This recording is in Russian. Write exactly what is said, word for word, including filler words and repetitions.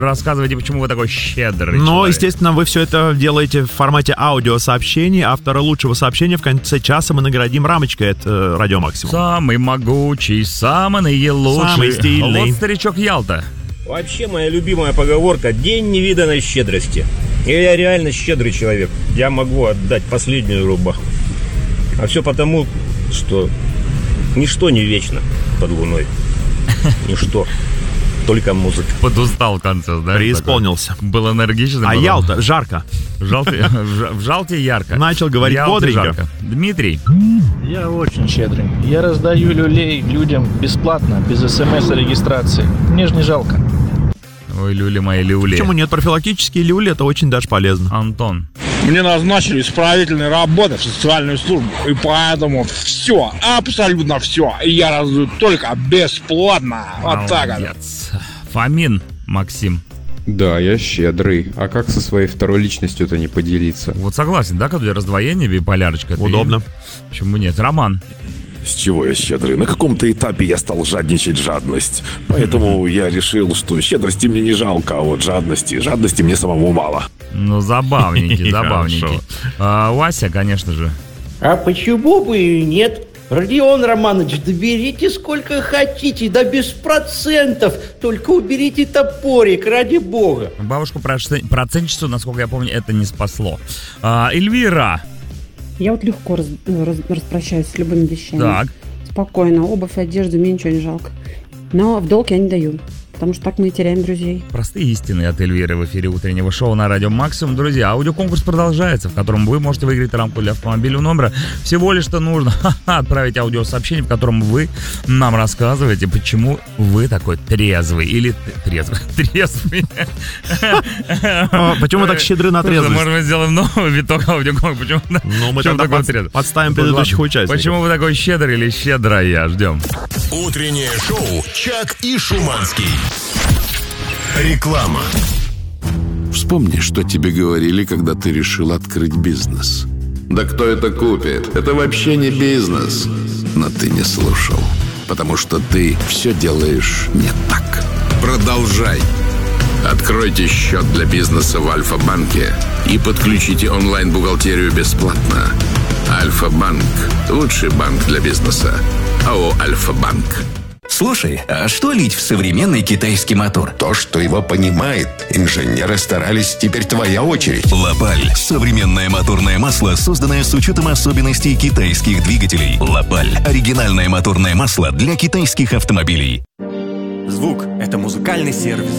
Рассказывайте, почему вы такой щедрый Но, человек. естественно, вы все это делаете в формате аудиосообщений. Автора лучшего сообщения в конце часа мы наградим рамочкой. Это Радио Максимум. Самый могучий, самый наилучший. Самый стильный. Вот старичок Ялта. Вообще, моя любимая поговорка — день невиданной щедрости. И я реально щедрый человек. Я могу отдать последнюю рубаху. А все потому, что ничто не вечно под луной. Ничто. Только музыка. Подустал в конце, да? Преисполнился. Был энергичный. А Ялта, жарко. В Жалте, в Жалте ярко. Начал говорить Ялте бодренько. жарко. Дмитрий. Я очень щедрый. Я раздаю люлей людям бесплатно, без смс и регистрации. Мне же не жалко. Ой, люли мои, люли. Почему нет? Профилактические люли — это очень даже полезно. Антон. Мне назначили исправительной работы в социальную службу. И поэтому все, абсолютно все. Я раздаю только бесплатно. Вот так вот. Молодец. Фомин Максим. Да, я щедрый. А как со своей второй личностью-то не поделиться? Вот согласен, да, когда у тебя раздвоение, биполярочка. Удобно. Почему нет? Роман. С чего я щедрый? На каком-то этапе я стал жадничать жадность. Поэтому я решил, что щедрости мне не жалко, а вот жадности, жадности мне самому мало. Ну, забавненький, забавненький. Хорошо. А, Вася, конечно же. А почему бы и нет? Родион Романович, да берите сколько хотите, да без процентов. Только уберите топорик, ради бога. Бабушку процент- процентчицу, насколько я помню, это не спасло. А, Эльвира. Я вот легко раз, раз, распрощаюсь с любыми вещами. Так. Спокойно. Обувь, одежду, мне ничего не жалко. Но в долг я не даю. Потому что так мы и теряем друзей. Простые истины от Эльвиры в эфире утреннего шоу на Радио Максимум. Друзья, аудиоконкурс продолжается, в котором вы можете выиграть рамку для автомобильного номера. Всего лишь-то нужно отправить аудиосообщение, в котором вы нам рассказываете, почему вы такой трезвый. Или трезвый. Трезвый. Почему так щедры на трезвость? Может, мы сделаем новый виток аудиоконкурса. Почему Ну, мы почему тогда такой под- трезвый? подставим предыдущих участников. Почему вы такой щедрый или щедрая? Ждем. Утреннее шоу «Чак и Шуманский». Реклама. Вспомни, что тебе говорили, когда ты решил открыть бизнес. Да кто это купит? Это вообще не бизнес. Но ты не слушал, потому что ты все делаешь не так. Продолжай. Откройте счет для бизнеса в Альфа-банке и подключите онлайн-бухгалтерию бесплатно. Альфа-банк – лучший банк для бизнеса. АО «Альфа-банк». Слушай, а что лить в современный китайский мотор? То, что его понимает. Инженеры старались, теперь твоя очередь. Лапаль. Современное моторное масло, созданное с учетом особенностей китайских двигателей. Лапаль. Оригинальное моторное масло для китайских автомобилей. Звук – это музыкальный сервис.